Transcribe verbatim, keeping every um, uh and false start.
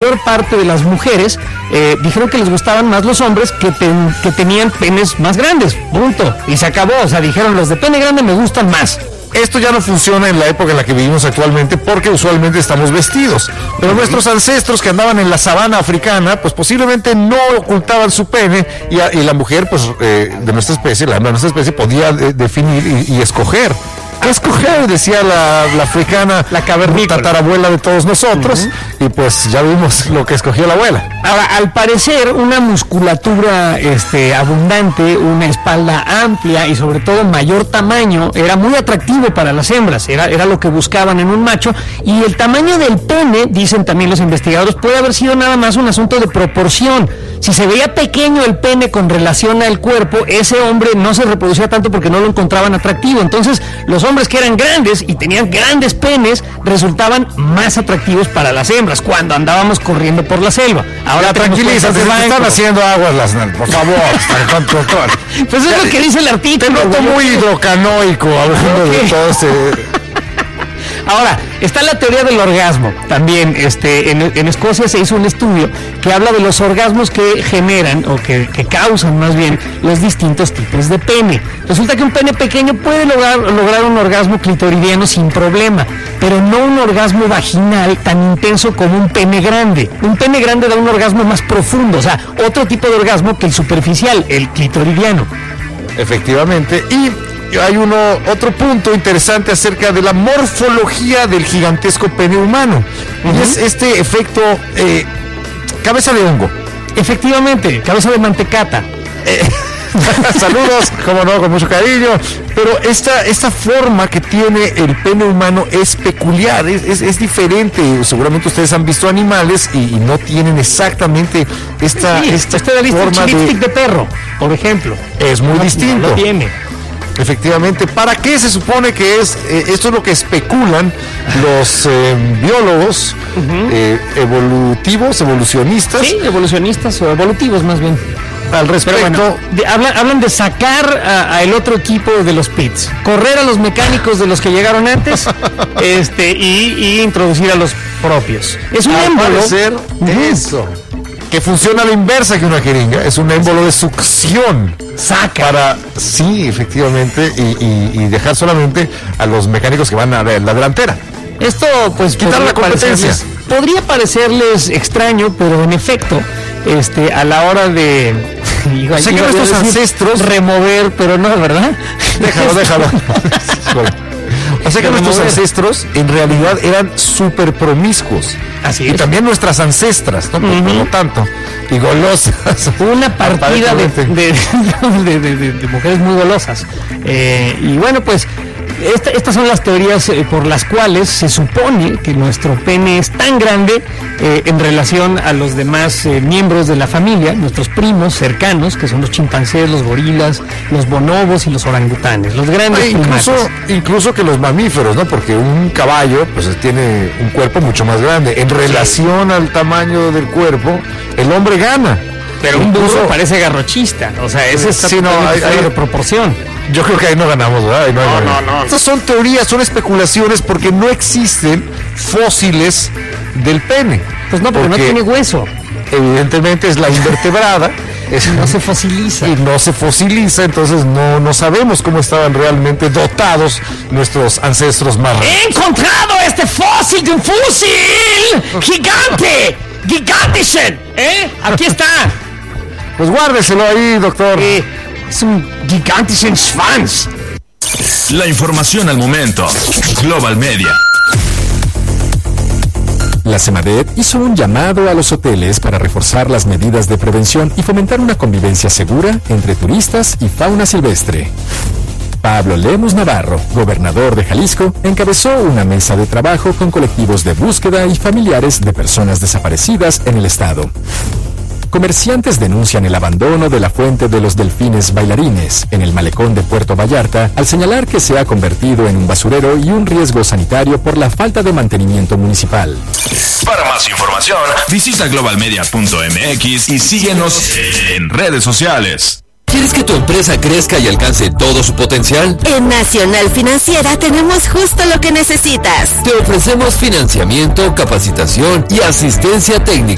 mayor parte de las mujeres eh, dijeron que les gustaban más los hombres que, ten, que tenían penes más grandes, punto, y se acabó. O sea, dijeron, los de pene grande me gustan más. Esto ya no funciona en la época en la que vivimos actualmente porque usualmente estamos vestidos. Pero nuestros ancestros que andaban en la sabana africana, pues posiblemente no ocultaban su pene y, a, y la mujer, pues eh, de nuestra especie, la hembra de nuestra especie, podía de, definir y, y escoger. ¿Qué escoger? Decía la, la africana, la cavernícola, tatarabuela de todos nosotros, uh-huh. Y pues ya vimos lo que escogió la abuela. Ahora, al parecer, una musculatura este, abundante, una espalda amplia y sobre todo mayor tamaño era muy atractivo para las hembras, era, era lo que buscaban en un macho, y el tamaño del pene, dicen también los investigadores, puede haber sido nada más un asunto de proporción. Si se veía pequeño el pene con relación al cuerpo, ese hombre no se reproducía tanto porque no lo encontraban atractivo. Entonces, los hombres que eran grandes y tenían grandes penes resultaban más atractivos para las hembras cuando andábamos corriendo por la selva. Ahora tranquilízate, se están haciendo aguas las nalgas, por favor. Pues es lo que dice el artículo. Te noto muy hidrocanoico hablando okay. de todo este... Ahora, está la teoría del orgasmo. También este, en, en Escocia se hizo un estudio que habla de los orgasmos que generan, o que, que causan más bien, los distintos tipos de pene. Resulta que un pene pequeño puede lograr, lograr un orgasmo clitoridiano sin problema, pero no un orgasmo vaginal tan intenso como un pene grande. Un pene grande da un orgasmo más profundo, o sea, otro tipo de orgasmo que el superficial, el clitoridiano. Efectivamente, y... hay uno otro punto interesante acerca de la morfología del gigantesco pene humano. Uh-huh. Y es este efecto eh, cabeza de hongo. Efectivamente, cabeza de mantecata. Eh, saludos, como no, con mucho cariño. Pero esta, esta forma que tiene el pene humano es peculiar, es, es, es diferente. Seguramente ustedes han visto animales y, y no tienen exactamente esta, sí, esta forma de... lipstick de perro, por ejemplo. Es muy no, distinto. No lo tiene. Efectivamente, ¿para qué se supone que es? Eh, esto es lo que especulan los eh, biólogos uh-huh. eh, evolutivos, evolucionistas. Sí, evolucionistas o evolutivos más bien. Al respecto. Bueno, de, hablan, hablan de sacar a, a el otro equipo de los pits, correr a los mecánicos de los que llegaron antes este y, y introducir a los propios. Es un émbolo. Uh-huh. Eso. Que funciona a la inversa que una jeringa, es un émbolo de succión. Saca. Para, sí, efectivamente, y, y, y dejar solamente a los mecánicos que van a la delantera. Esto, pues, quitar la competencia. Podría parecerles extraño, pero en efecto, este, a la hora de... O sea que nuestros ancestros... remover, pero no, ¿verdad? Déjalo, déjalo. O sea que nuestros ancestros en realidad eran súper promiscuos. Así es. Y también nuestras ancestras, ¿no? Uh-huh. Por lo tanto, y golosas. Una partida de, de, de, de, de, de mujeres muy golosas. Eh, y bueno, pues esta, estas son las teorías eh, por las cuales se supone que nuestro pene es tan grande eh, en relación a los demás eh, miembros de la familia, nuestros primos cercanos, que son los chimpancés, los gorilas, los bonobos y los orangutanes, los grandes eh, incluso, incluso que los mamíferos, ¿no? Porque un caballo pues tiene un cuerpo mucho más grande. En relación sí. al tamaño del cuerpo, el hombre gana. Pero un burro parece garrochista, o sea, ese está sí, no, hay, hay de proporción. Yo creo que ahí no ganamos, ¿verdad? No, no, no, no. Estas son teorías, son especulaciones porque no existen fósiles del pene. Pues no, porque, porque no tiene hueso. Evidentemente es la invertebrada. Es, no se fosiliza. Y no se fosiliza, entonces no, no sabemos cómo estaban realmente dotados nuestros ancestros más raros. ¡He encontrado este fósil de un fósil gigante! ¡Gigantischen! ¿Eh? Aquí está. Pues guárdeselo ahí, doctor. Eh, es un gigantischen Schwanz. La información al momento. Global Media. La Semarnat hizo un llamado a los hoteles para reforzar las medidas de prevención y fomentar una convivencia segura entre turistas y fauna silvestre. Pablo Lemus Navarro, gobernador de Jalisco, encabezó una mesa de trabajo con colectivos de búsqueda y familiares de personas desaparecidas en el estado. Comerciantes denuncian el abandono de la fuente de los delfines bailarines en el malecón de Puerto Vallarta al señalar que se ha convertido en un basurero y un riesgo sanitario por la falta de mantenimiento municipal. Para más información, visita global media punto m x y síguenos en redes sociales. ¿Quieres que tu empresa crezca y alcance todo su potencial? En Nacional Financiera tenemos justo lo que necesitas. Te ofrecemos financiamiento, capacitación y asistencia técnica.